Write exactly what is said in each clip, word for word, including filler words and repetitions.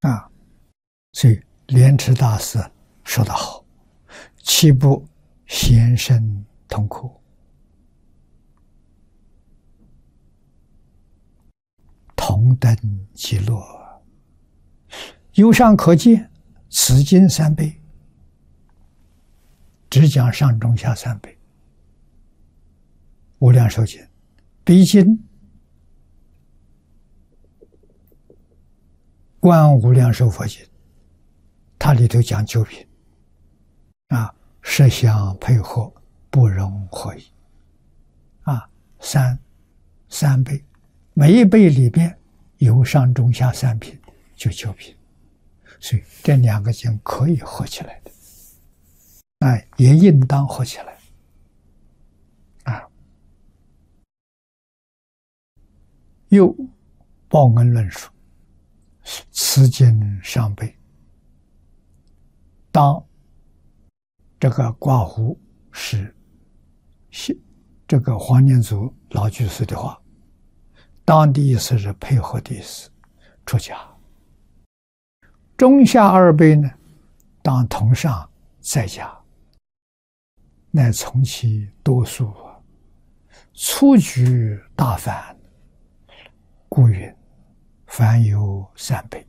啊。所以莲池大师说得好：“岂不贤生痛苦，同等极乐。”由上可见，此经三辈，只讲上中下三辈。无量寿经、比经、观无量寿佛经，它里头讲九品啊，十相配合，不容合议啊，三三辈，每一辈里边有上中下三品，就九品，所以这两个经可以合起来的，哎，也应当合起来啊。又报恩论述，此经上辈，当这个挂壶是这个黄念祖老居士的话，当的意思是配合的意思，出家。中下二辈呢，当同上在家，乃从其多数，初居大凡，故云凡有三辈。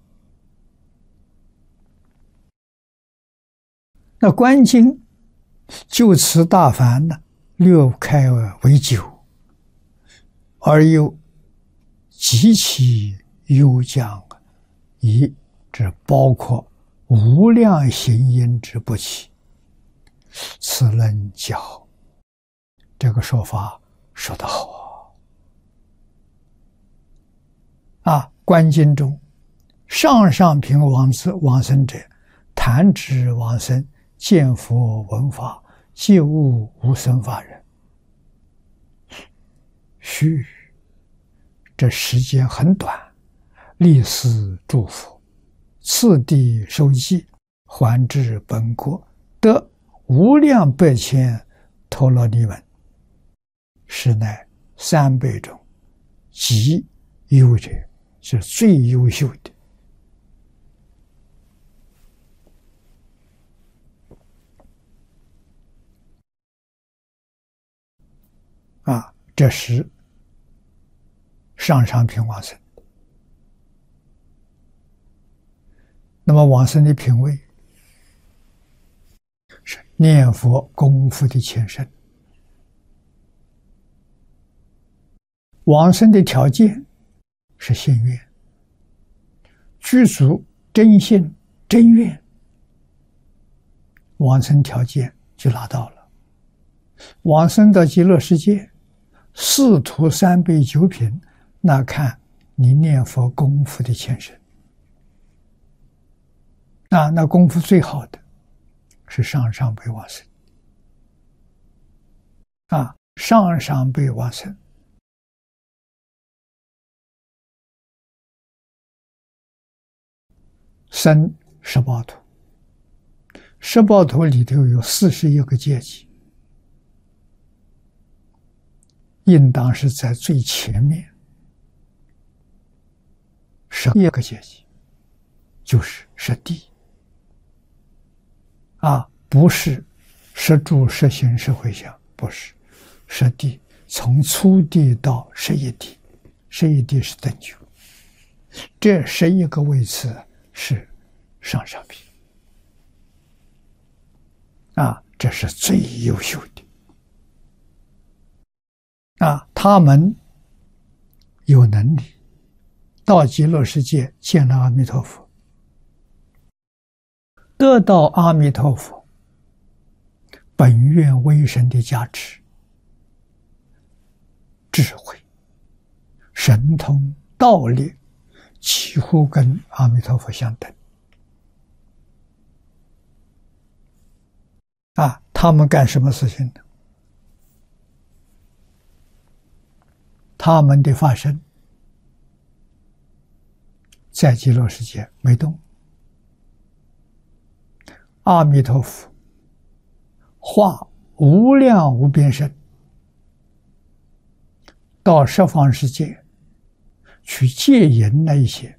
那观经就此大凡呢，略开为九，而又极其幽讲，以之包括无量行因之不齐，此论教。这个说法说得好啊！啊，观经中，上上品往生往生者，弹指往生，见佛闻法，皆悟无生法人。须这时间很短，历世诸佛，次第受记，还至本国，得无量百千陀罗尼门，是乃三辈中极优者，是最优秀的。啊，这是上上品往生。那么往生的品位是念佛功夫的前身。往生的条件是信愿，具足真信真愿，往生条件就拿到了。往生到极乐世界，四土三辈九品，那看你念佛功夫的前身。啊，那功夫最好的是上上辈往生。啊，上上辈往生，生十报土，十报土里头有四十一个阶级，应当是在最前面，十一个阶级就是十地。啊，不是十住、十行、十回向，不是十地，从初地到十一地，十一地是等觉，这十一个位次是上上品。啊，这是最优秀的。啊，他们有能力到极乐世界见了阿弥陀佛，得到阿弥陀佛本愿威神的加持，智慧、神通、道力几乎跟阿弥陀佛相等。啊，他们干什么事情呢？他们的法身在极乐世界没动，阿弥陀佛化无量无边身到十方世界去接引那一些